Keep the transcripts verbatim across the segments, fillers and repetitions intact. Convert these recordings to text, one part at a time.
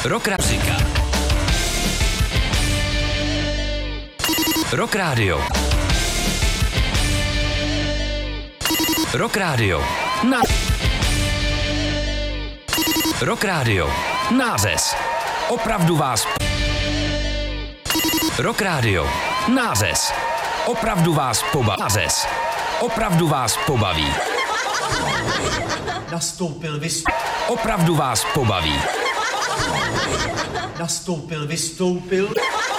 Rock Muzika. Rock Radio. Rock Radio. Na... Rock Radio. Nářez. Opravdu vás... Rock Radio. Nářez. Opravdu vás pobaví. Nářez. Opravdu vás pobaví. Nastoupil, vystoupil. Opravdu vás pobaví. Nastoupil, vystoupil.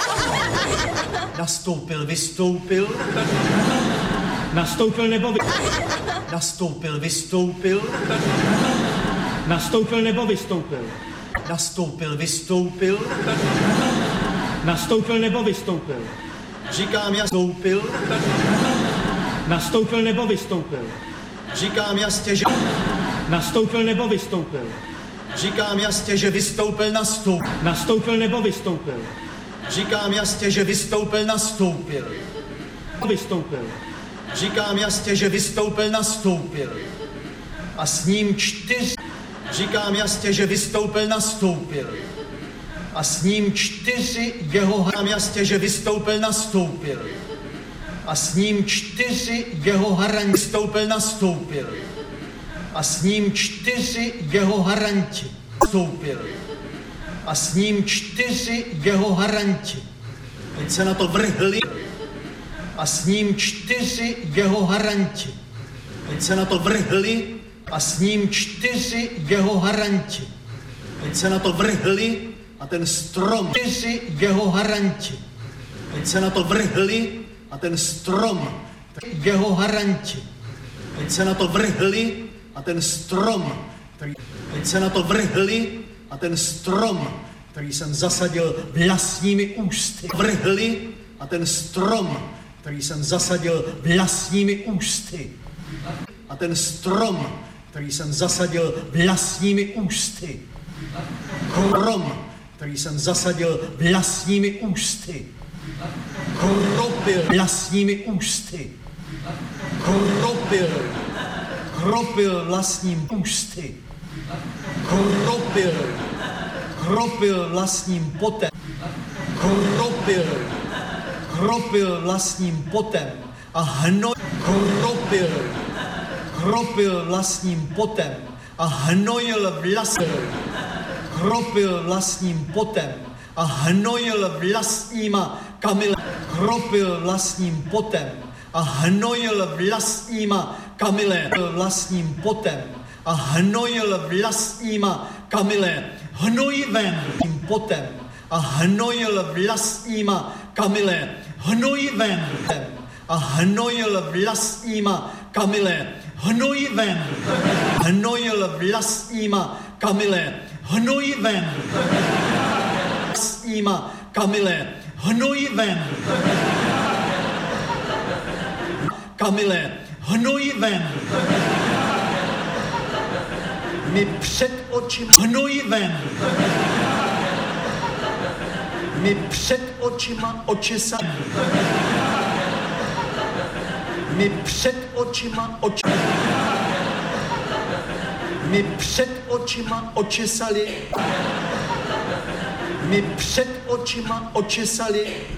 Nastoupil, vystoupil. Nastoupil nebo vy... Nastoupil, vystoupil. Nastoupil nebo vystoupil. Nastoupil, vystoupil. Nastoupil nebo vystoupil. Říkám já stoupil. Nastoupil nebo vystoupil. Říkám jasně, že... Nastoupil nebo vystoupil. Říkám jasně, že vystoupil, nastoupil. Nastoupil nebo vystoupil. Říkám jasně, že vystoupil, nastoupil. Vystoupil. Říkám jasně, že vystoupil, nastoupil. A s ním čtyři... Říkám jasně, že vystoupil, nastoupil. A s ním čtyři jeho... Říkám jasně, že vystoupil, nastoupil. A s ním čtyři jeho haranti. Vystoupil, nastoupil. A s ním čtyři jeho haranti. Nastoupil. A s ním čtyři jeho haranti. Teď se na to vrhli. A s ním čtyři jeho haranti. Teď se na to vrhli. A s ním čtyři jeho haranti. Teď se na to vrhli. A ten strom. Čtyři jeho haranti. Teď se na to vrhli. A ten strom. Jeho haranti. Teď se na to vrhli. A ten strom. Který... Teď se na to vrhli. A ten strom, který jsem zasadil vlastními ústy. Vrhli. A ten strom, který jsem zasadil vlastními ústy. A ten strom, který jsem zasadil vlastními ústy. Krom, který jsem zasadil vlastními ústy. Kropil vlastními ústy. Kropil. Kropil vlastním ústy. Kropil. Kropil vlastním potem. Kropil. Kropil vlastním potem. A hnoj. Kropil. Kropil vlastním potem. A hnojil vlastním. Kropil vlastním potem. A hnojil vlastníma kamile. Kropil vlastním potem. A hnojil vlastníma kamile. Vlastním potem. A hnojil vlastníma kamile. Hnojivem tím potem. A hnojil vlastníma kamile. Hnojivem. A hnojil vlastníma kamile. Hnojivem. Hnojil vlastníma kamile. Hnojivem. Vlastníma kamile. Hnojivem. Kamile. Hnojivem. Mi před očima. Hnojivem. Mi před očima očesa. Mi před očima očesa. Mi před očima očesali. Mi před očima očesali.